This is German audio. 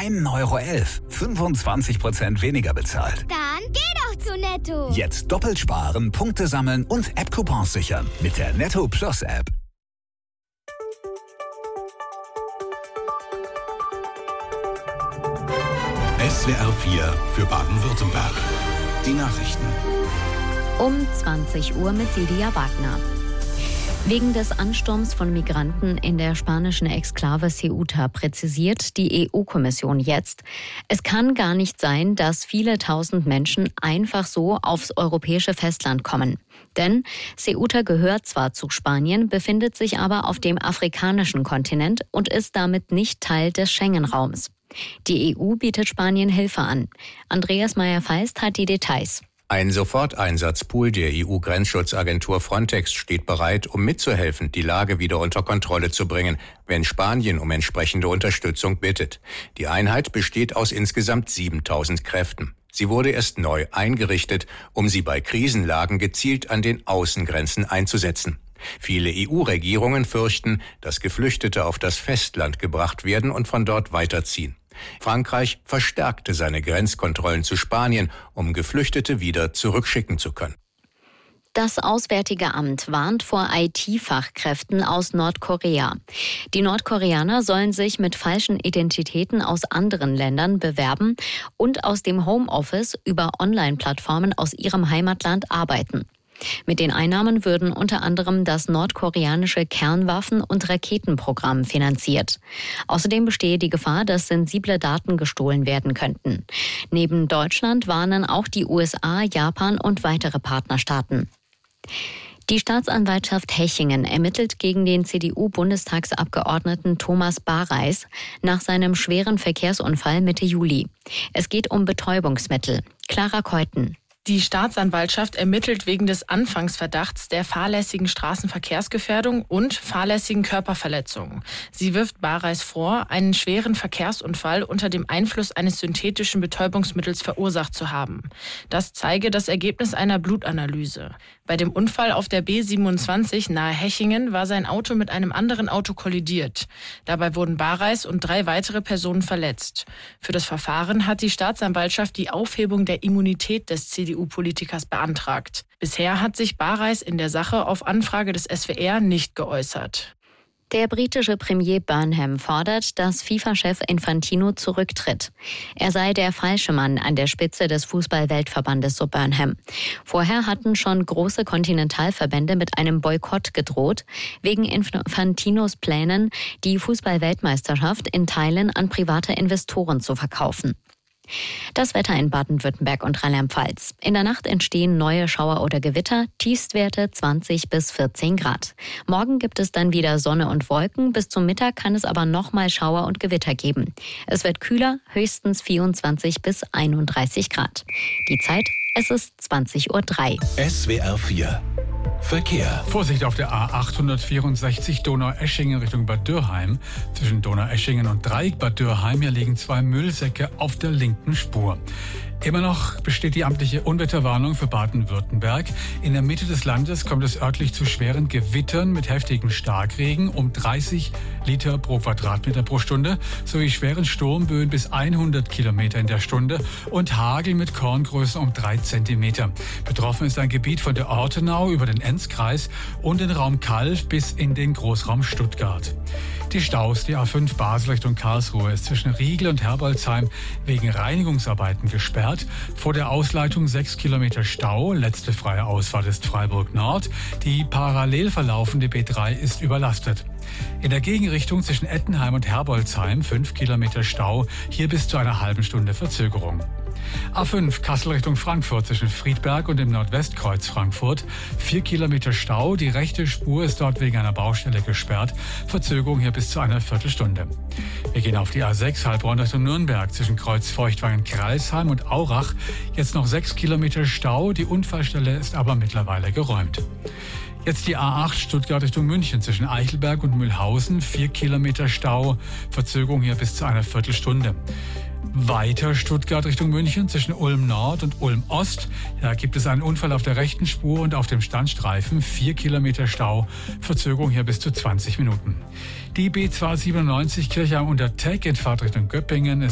1,11 €. 25% weniger bezahlt. Dann geh doch zu Netto. Jetzt doppelt sparen, Punkte sammeln und App-Coupons sichern mit der Netto Plus App. SWR 4 für Baden-Württemberg. Die Nachrichten. Um 20 Uhr mit Lydia Wagner. Wegen des Ansturms von Migranten in der spanischen Exklave Ceuta präzisiert die EU-Kommission jetzt, es kann gar nicht sein, dass viele tausend Menschen einfach so aufs europäische Festland kommen. Denn Ceuta gehört zwar zu Spanien, befindet sich aber auf dem afrikanischen Kontinent und ist damit nicht Teil des Schengen-Raums. Die EU bietet Spanien Hilfe an. Andreas Meyer-Feist hat die Details. Ein Soforteinsatzpool der EU-Grenzschutzagentur Frontex steht bereit, um mitzuhelfen, die Lage wieder unter Kontrolle zu bringen, wenn Spanien um entsprechende Unterstützung bittet. Die Einheit besteht aus insgesamt 7.000 Kräften. Sie wurde erst neu eingerichtet, um sie bei Krisenlagen gezielt an den Außengrenzen einzusetzen. Viele EU-Regierungen fürchten, dass Geflüchtete auf das Festland gebracht werden und von dort weiterziehen. Frankreich verstärkte seine Grenzkontrollen zu Spanien, um Geflüchtete wieder zurückschicken zu können. Das Auswärtige Amt warnt vor IT-Fachkräften aus Nordkorea. Die Nordkoreaner sollen sich mit falschen Identitäten aus anderen Ländern bewerben und aus dem Homeoffice über Online-Plattformen aus ihrem Heimatland arbeiten. Mit den Einnahmen würden unter anderem das nordkoreanische Kernwaffen- und Raketenprogramm finanziert. Außerdem bestehe die Gefahr, dass sensible Daten gestohlen werden könnten. Neben Deutschland warnen auch die USA, Japan und weitere Partnerstaaten. Die Staatsanwaltschaft Hechingen ermittelt gegen den CDU-Bundestagsabgeordneten Thomas Bareis nach seinem schweren Verkehrsunfall Mitte Juli. Es geht um Betäubungsmittel. Clara Keuten. Die Staatsanwaltschaft ermittelt wegen des Anfangsverdachts der fahrlässigen Straßenverkehrsgefährdung und fahrlässigen Körperverletzungen. Sie wirft Bareis vor, einen schweren Verkehrsunfall unter dem Einfluss eines synthetischen Betäubungsmittels verursacht zu haben. Das zeige das Ergebnis einer Blutanalyse. Bei dem Unfall auf der B27 nahe Hechingen war sein Auto mit einem anderen Auto kollidiert. Dabei wurden Bareis und 3 weitere Personen verletzt. Für das Verfahren hat die Staatsanwaltschaft die Aufhebung der Immunität des CDU-Politikers beantragt. Bisher hat sich Bareis in der Sache auf Anfrage des SWR nicht geäußert. Der britische Premier Burnham fordert, dass FIFA-Chef Infantino zurücktritt. Er sei der falsche Mann an der Spitze des Fußball-Weltverbandes, so Burnham. Vorher hatten schon große Kontinentalverbände mit einem Boykott gedroht, wegen Infantinos Plänen, die Fußball-Weltmeisterschaft in Teilen an private Investoren zu verkaufen. Das Wetter in Baden-Württemberg und Rheinland-Pfalz. In der Nacht entstehen neue Schauer oder Gewitter, Tiefstwerte 20 bis 14 Grad. Morgen gibt es dann wieder Sonne und Wolken, bis zum Mittag kann es aber nochmal Schauer und Gewitter geben. Es wird kühler, höchstens 24 bis 31 Grad. Die Zeit, es ist 20:03 Uhr. SWR 4 Verkehr. Vorsicht auf der A864 Donaueschingen Richtung Bad Dürrheim. Zwischen Donaueschingen und Dreieck Bad Dürrheim hier liegen 2 Müllsäcke auf der linken Spur. Immer noch besteht die amtliche Unwetterwarnung für Baden-Württemberg. In der Mitte des Landes kommt es örtlich zu schweren Gewittern mit heftigem Starkregen um 30 Liter pro Quadratmeter pro Stunde sowie schweren Sturmböen bis 100 Kilometer in der Stunde und Hagel mit Korngrößen um 3 Zentimeter. Betroffen ist ein Gebiet von der Ortenau über den Enzkreis und den Raum Calw bis in den Großraum Stuttgart. Die Staus, die A5 Basel Richtung Karlsruhe ist zwischen Riegel und Herbolzheim wegen Reinigungsarbeiten gesperrt. Vor der Ausleitung 6 Kilometer Stau. Letzte freie Ausfahrt ist Freiburg Nord. Die parallel verlaufende B3 ist überlastet. In der Gegenrichtung zwischen Ettenheim und Herbolzheim 5 Kilometer Stau. Hier bis zu einer halben Stunde Verzögerung. A5 Kassel Richtung Frankfurt zwischen Friedberg und dem Nordwestkreuz Frankfurt. 4 Kilometer Stau. Die rechte Spur ist dort wegen einer Baustelle gesperrt. Verzögerung hier bis zu einer Viertelstunde. Wir gehen auf die A6 Heilbronn Richtung Nürnberg zwischen Kreuz Feuchtwangen-Kreilsheim und Aurach. Jetzt noch 6 Kilometer Stau. Die Unfallstelle ist aber mittlerweile geräumt. Jetzt die A8 Stuttgart Richtung München zwischen Eichelberg und Mühlhausen. 4 Kilometer Stau. Verzögerung hier bis zu einer Viertelstunde. Weiter Stuttgart Richtung München zwischen Ulm Nord und Ulm Ost. Da gibt es einen Unfall auf der rechten Spur und auf dem Standstreifen. 4 Kilometer Stau. Verzögerung hier bis zu 20 Minuten. Die B297 Kirchheim unter Teck in Fahrt Richtung Göppingen ist